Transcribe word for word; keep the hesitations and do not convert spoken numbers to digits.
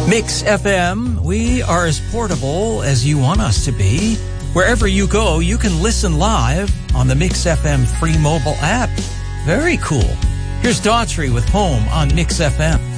Mix F M, we are as portable as you want us to be. Wherever you go, you can listen live on the Mix F M free mobile app. Very cool. Here's Daughtry with Home on Mix F M.